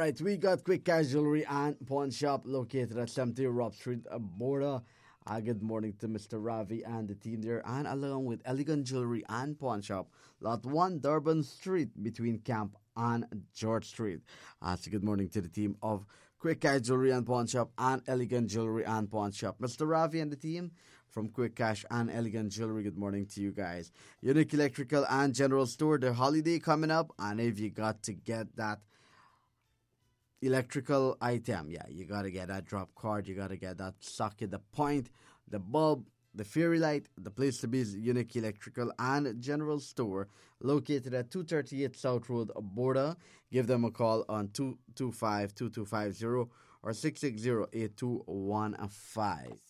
right, we got Quick Cash Jewelry and Pawn Shop located at 70 Rob Street, Border. Good morning to Mr. Ravi and the team there, and along with Elegant Jewelry and Pawn Shop, Lot 1, Durban Street, between Camp and George Street. So good morning to the team of Quick Cash Jewelry and Pawn Shop and Elegant Jewelry and Pawn Shop. Mr. Ravi and the team from Quick Cash and Elegant Jewelry, good morning to you guys. Unique Electrical and General Store, the holiday coming up, and if you got to get that electrical item, yeah, you gotta get that drop card, you gotta get that socket, the point, the bulb, the fairy light. The place to be is Unique Electrical and General Store, located at 238 South Road, Border. Give them a call on 225-2250 or 660-8215.